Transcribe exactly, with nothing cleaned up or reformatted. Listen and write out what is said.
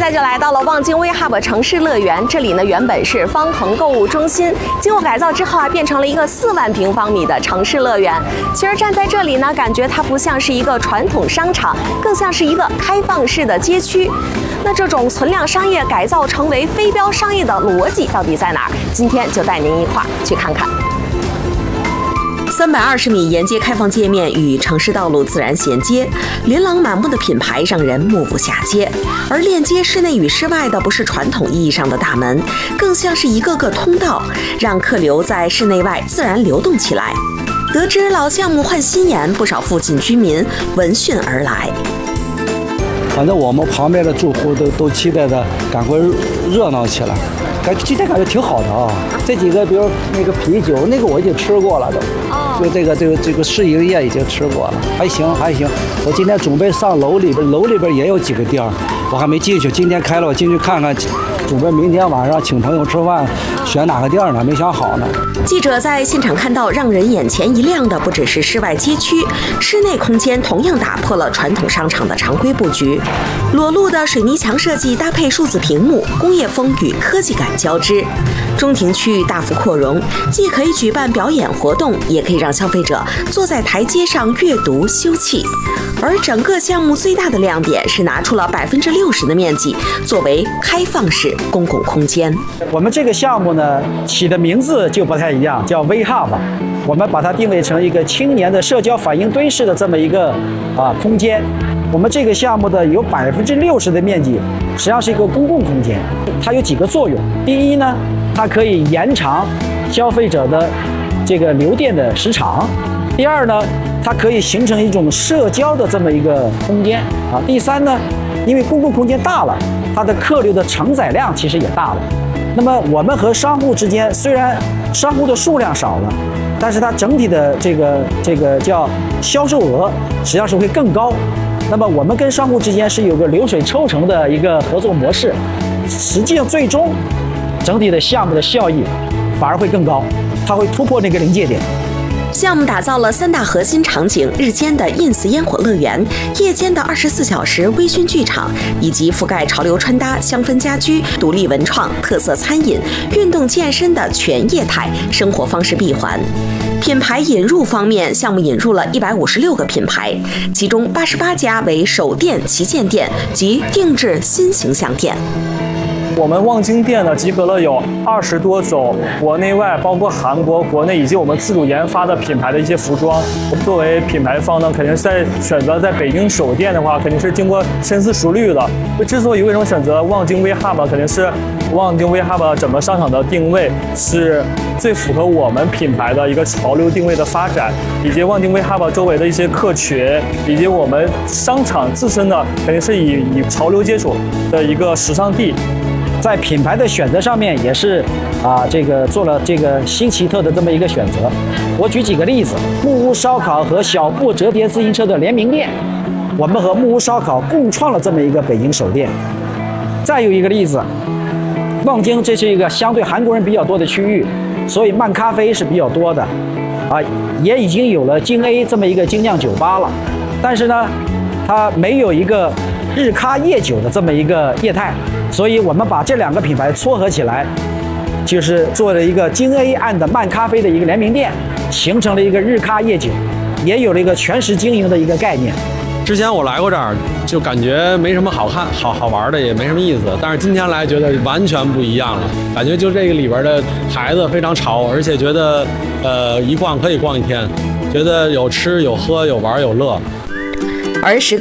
在就来到了望京 WeHub 城市乐园，这里呢原本是方恒购物中心，经过改造之后啊，变成了一个四万平方米的城市乐园。其实站在这里呢，感觉它不像是一个传统商场，更像是一个开放式的街区。那这种存量商业改造成为非标商业的逻辑到底在哪儿？今天就带您一块儿去看看。三百二十米沿街开放界面与城市道路自然衔接，琳琅满目的品牌让人目不暇接。而链接室内与室外的不是传统意义上的大门，更像是一个个通道，让客流在室内外自然流动起来。得知老项目换新颜，不少附近居民闻讯而来。 反正我们旁边的住户都都期待着赶快热闹起来。感今天感觉挺好的啊，这几个比如那个啤酒，那个我已经吃过了都，哦，就这个这个这个试营业已经吃过了，还行还行。我今天准备上楼里边，楼里边也有几个店，我还没进去。今天开了，我进去看看，准备明天晚上请朋友吃饭，选哪个店呢？没想好呢。 记者在现场看到，让人眼前一亮的不只是室外街区，室内空间同样打破了传统商场的常规布局。裸露的水泥墙设计搭配数字屏幕，工业风与科技感交织。中庭区域大幅扩容，既可以举办表演活动，也可以让消费者坐在台阶上阅读休憩。而整个项目最大的亮点是拿出了百分之六十的面积作为开放式公共空间。 我们这个项目呢，起的名字就不太一样，叫 WeHub。我们把它定位成一个青年的社交反应堆式的这么一个啊空间。我们这个项目的有百分之六十的面积，实际上是一个公共空间。它有几个作用。第一呢，它可以延长消费者的这个留店的时长。第二呢，它可以形成一种社交的这么一个空间啊。第三呢，因为公共空间大了，它的客流的承载量其实也大了。那么我们和商户之间，虽然商户的数量少了，但是它整体的这个这个叫销售额实际上是会更高。那么我们跟商户之间是有个流水抽成的一个合作模式，实际上最终整体的项目的效益反而会更高，它会突破那个临界点。 项目打造了三大核心场景：日间的 ins 烟火乐园，夜间的二十四小时微醺剧场，以及覆盖潮流穿搭、香氛家居、独立文创、特色餐饮、运动健身的全业态生活方式闭环。品牌引入方面，项目引入了一百五十六个品牌，其中八十八家为首店旗舰店及定制新形象店。 我们望京店呢，集合了有二十多种国内外，包括韩国、国内以及我们自主研发的品牌的一些服装。我们作为品牌方呢，肯定是在选择在北京首店的话，肯定是经过深思熟虑的。之所以为什么选择望京 WeHub， 肯定是望京 WeHub 整个商场的定位是最符合我们品牌的一个潮流定位的发展，以及望京 WeHub 周围的一些客群，以及我们商场自身呢，肯定是以以潮流接触的一个时尚地。 在品牌的选择上面也是啊，这个做了这个新奇特的这么一个选择。我举几个例子：木屋烧烤和小布折叠自行车的联名店，我们和木屋烧烤共创了这么一个北京首店。再有一个例子，望京这是一个相对韩国人比较多的区域，所以漫咖啡是比较多的，啊，也已经有了京 A 这么一个精酿酒吧了。但是呢，它没有一个日咖夜酒的这么一个业态。所以我们把这两个品牌撮合起来，就是做了一个京 A 案的漫咖啡的一个联名店，形成了一个日咖夜酒，也有了一个全时经营的一个概念。 之前我来过这儿，就感觉没什么好看、好好玩的，也没什么意思。但是今天来，觉得完全不一样了，感觉就这个里边的牌子非常潮，而且觉得呃一逛可以逛一天，觉得有吃有喝有玩有乐。 而时